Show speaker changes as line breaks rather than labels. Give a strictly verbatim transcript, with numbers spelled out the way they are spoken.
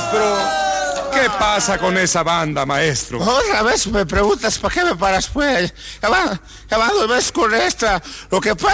maestro. ¿Qué pasa con esa banda, maestro?
Otra vez me preguntas, ¿para qué me paras, pues? Ya va, ya va dos veces con esta. Lo que pasa